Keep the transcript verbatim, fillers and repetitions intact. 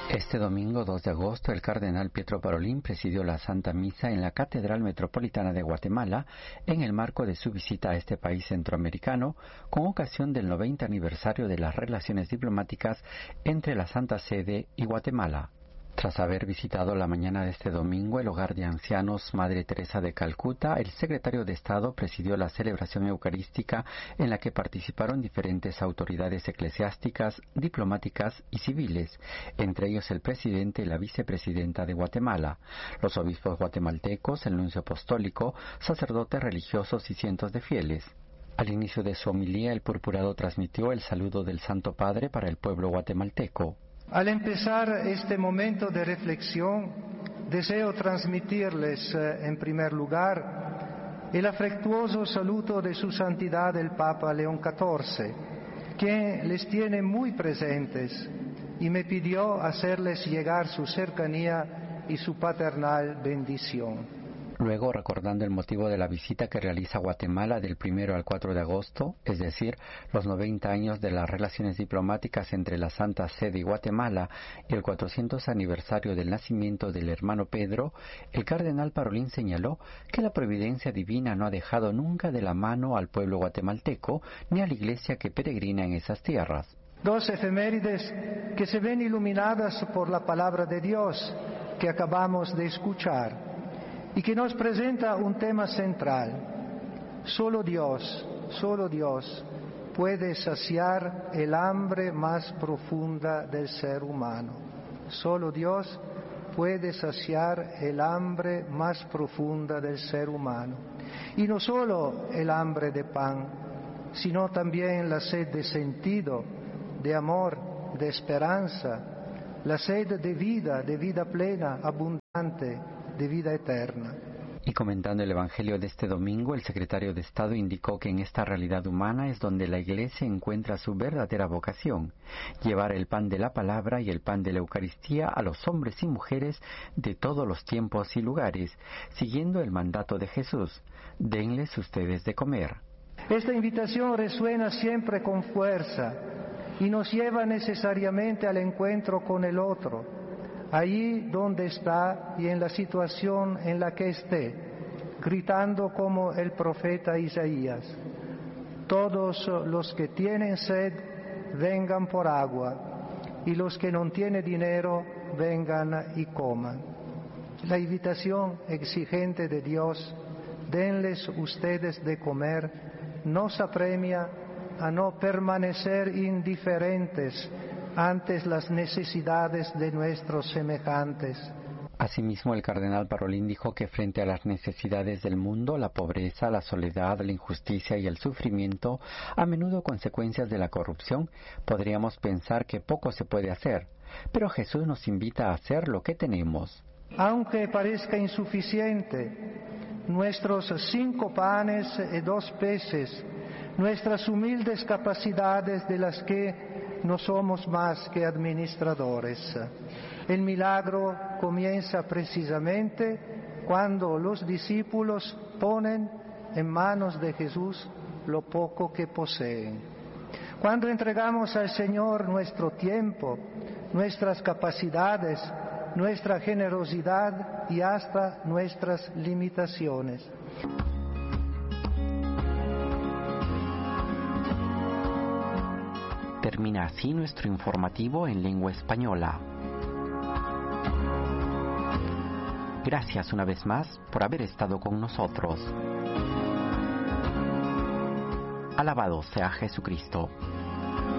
Este domingo dos de agosto, el cardenal Pietro Parolin presidió la Santa Misa en la Catedral Metropolitana de Guatemala en el marco de su visita a este país centroamericano con ocasión del noventa aniversario de las relaciones diplomáticas entre la Santa Sede y Guatemala. Tras haber visitado la mañana de este domingo el hogar de ancianos Madre Teresa de Calcuta, el secretario de Estado presidió la celebración eucarística en la que participaron diferentes autoridades eclesiásticas, diplomáticas y civiles, entre ellos el presidente y la vicepresidenta de Guatemala, los obispos guatemaltecos, el nuncio apostólico, sacerdotes religiosos y cientos de fieles. Al inicio de su homilía, el purpurado transmitió el saludo del Santo Padre para el pueblo guatemalteco. Al empezar este momento de reflexión, deseo transmitirles, eh, en primer lugar, el afectuoso saludo de su santidad el Papa León catorce, quien les tiene muy presentes y me pidió hacerles llegar su cercanía y su paternal bendición. Luego, recordando el motivo de la visita que realiza Guatemala del primero al cuatro de agosto, es decir, los noventa años de las relaciones diplomáticas entre la Santa Sede y Guatemala y el cuatrocientos aniversario del nacimiento del hermano Pedro, el cardenal Parolin señaló que la providencia divina no ha dejado nunca de la mano al pueblo guatemalteco ni a la iglesia que peregrina en esas tierras. Dos efemérides que se ven iluminadas por la palabra de Dios que acabamos de escuchar y que nos presenta un tema central. Solo Dios, solo Dios puede saciar el hambre más profunda del ser humano. Solo Dios puede saciar el hambre más profunda del ser humano. Y no solo el hambre de pan, sino también la sed de sentido, de amor, de esperanza, la sed de vida, de vida plena, abundante, de vida eterna. Y comentando el Evangelio de este domingo, el secretario de Estado indicó que en esta realidad humana es donde la Iglesia encuentra su verdadera vocación, llevar el pan de la palabra y el pan de la Eucaristía a los hombres y mujeres de todos los tiempos y lugares, siguiendo el mandato de Jesús: denles ustedes de comer. Esta invitación resuena siempre con fuerza y nos lleva necesariamente al encuentro con el otro, allí donde está y en la situación en la que esté, gritando como el profeta Isaías: todos los que tienen sed, vengan por agua, y los que no tienen dinero, vengan y coman. La invitación exigente de Dios, denles ustedes de comer, nos apremia a no permanecer indiferentes ante las necesidades de nuestros semejantes. Asimismo, el cardenal Parolin dijo que frente a las necesidades del mundo, la pobreza, la soledad, la injusticia y el sufrimiento, a menudo consecuencias de la corrupción, podríamos pensar que poco se puede hacer, pero Jesús nos invita a hacer lo que tenemos. Aunque parezca insuficiente, nuestros cinco panes y dos peces, nuestras humildes capacidades de las que no somos más que administradores. El milagro comienza precisamente cuando los discípulos ponen en manos de Jesús lo poco que poseen. Cuando entregamos al Señor nuestro tiempo, nuestras capacidades, nuestra generosidad y hasta nuestras limitaciones. Termina así nuestro informativo en lengua española. Gracias una vez más por haber estado con nosotros. Alabado sea Jesucristo.